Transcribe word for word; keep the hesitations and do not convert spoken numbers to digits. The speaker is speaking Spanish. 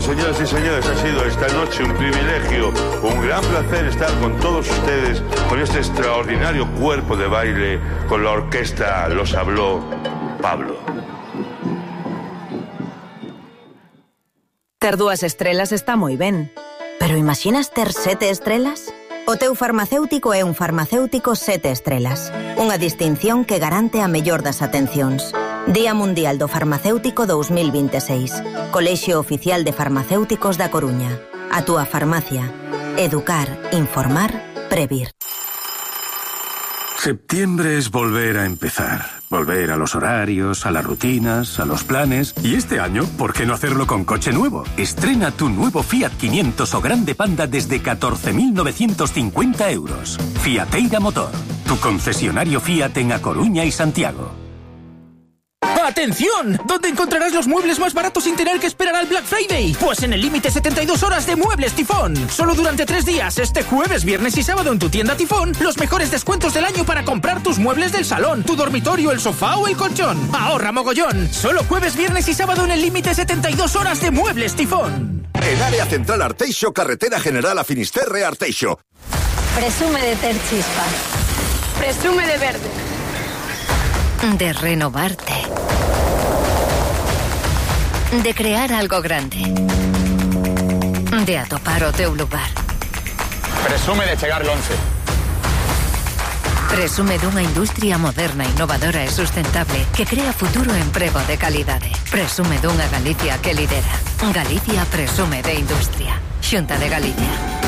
señoras y señores, ha sido esta noche un privilegio, un gran placer estar con todos ustedes, con este extraordinario cuerpo de baile, con la orquesta Los Habló Pablo. Ter dúas estrelas está moi ben, pero imaginas ter sete estrelas? O teu farmacéutico é un farmacéutico sete estrelas, unha distinción que garante a mellor das atencións. Día Mundial do Farmacéutico dos mil veintiséis. Colexio Oficial de Farmacéuticos da Coruña. A túa farmacia. Educar, informar, previr. Septiembre es volver a empezar. Volver a los horarios, a las rutinas, a los planes. Y este año, ¿por qué no hacerlo con coche nuevo? Estrena tu nuevo Fiat quinientos o Grande Panda desde catorce mil novecientos cincuenta euros. Fiateira Motor, tu concesionario Fiat en A Coruña y Santiago. ¡Atención! ¿Dónde encontrarás los muebles más baratos sin tener que esperar al Black Friday? Pues en el límite setenta y dos horas de Muebles Tifón. Solo durante tres días, este jueves, viernes y sábado en tu tienda Tifón, los mejores descuentos del año para comprar tus muebles del salón, tu dormitorio, el sofá o el colchón. ¡Ahorra mogollón! Solo jueves, viernes y sábado en el límite setenta y dos horas de Muebles Tifón. En Área Central Arteixo, Carretera General a Finisterre Arteixo. Presume de ter chispa. Presume de verde. De renovarte. De crear algo grande. De atopar o teu lugar. Presume de chegar longe. Presume dunha industria moderna, innovadora e sustentable que crea futuro e emprego de calidade. Presume dunha Galicia que lidera. Galicia presume de industria. Xunta de Galicia.